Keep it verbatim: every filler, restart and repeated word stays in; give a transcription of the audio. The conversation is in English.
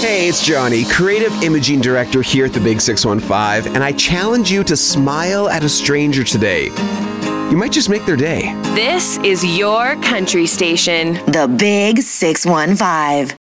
Hey, it's Johnny, creative imaging director here at the Big six one five, and I challenge you to smile at a stranger today. You might just make their day. This is your country station. The Big six one five.